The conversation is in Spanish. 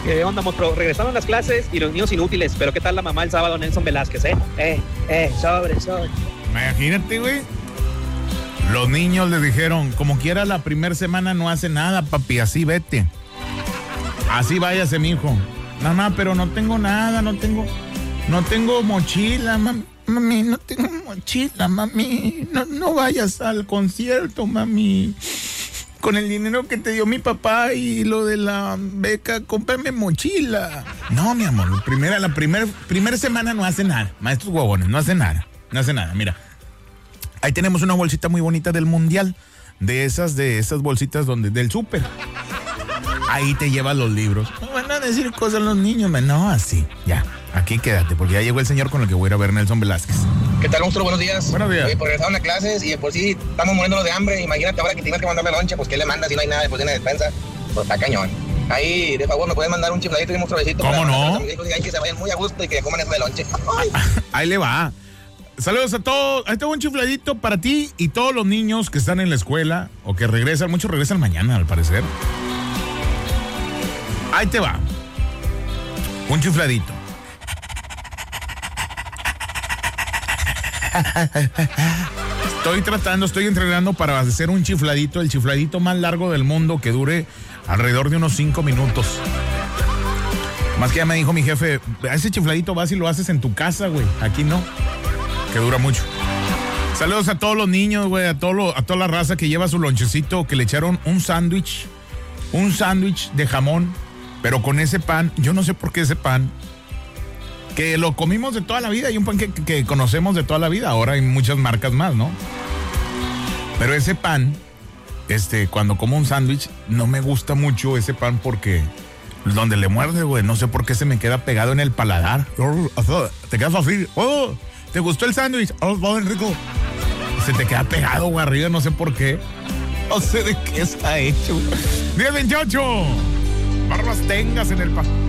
¿Qué onda, monstruo? Regresaron las clases y los niños inútiles, pero ¿qué tal la mamá el sábado, Nelson Velázquez, sobre. Imagínate, güey. Los niños le dijeron, como quiera la primera semana no hace nada, papi, así vete. Así váyase, mijo. Mamá, pero no tengo nada, no tengo mochila, mami, no tengo mochila, mami. No vayas al concierto, mami. Con el dinero que te dio mi papá y lo de la beca, cómprame mochila. No, mi amor, la primera semana no hace nada. Maestros huevones, no hace nada. Mira, ahí tenemos una bolsita muy bonita del mundial. De esas bolsitas del súper. Ahí te llevas los libros. No van a decir cosas los niños, no, así, ya. Aquí quédate, porque ya llegó el señor con el que voy a ir a ver Nelson Velázquez. ¿Qué tal, monstruo? Buenos días. Buenos días. Oye, pues regresaron a clases y de por sí estamos muriéndonos de hambre. Imagínate ahora que tienes que mandarle lonche, pues ¿qué le mandas si no hay nada después de la despensa? Pues está cañón. Ahí, de favor, ¿me pueden mandar un chifladito y un monstruecito? ¿Cómo no? Hay que se vayan muy a gusto y que coman eso de lonche. Ahí le va. Saludos a todos. Ahí tengo un chifladito para ti y todos los niños que están en la escuela o que regresan. Muchos regresan mañana, al parecer. Ahí te va. Un chifladito. Estoy entrenando para hacer un chifladito, el chifladito más largo del mundo que dure alrededor de unos 5 minutos. Más que ya me dijo mi jefe, ese chifladito vas y lo haces en tu casa, güey. Aquí no, que dura mucho. Saludos a todos los niños, güey, a toda la raza que lleva su lonchecito, que le echaron un sándwich de jamón, pero con ese pan, yo no sé por qué ese pan, que lo comimos de toda la vida, hay un pan que conocemos de toda la vida, ahora hay muchas marcas más, ¿no? Pero ese pan, cuando como un sándwich, no me gusta mucho ese pan porque donde le muerde, güey, no sé por qué se me queda pegado en el paladar. Te quedas así, ¿te gustó el sándwich? Va bien rico. Se te queda pegado, güey, arriba, no sé por qué. No sé de qué está hecho. 10:28. Barbas tengas en el pan.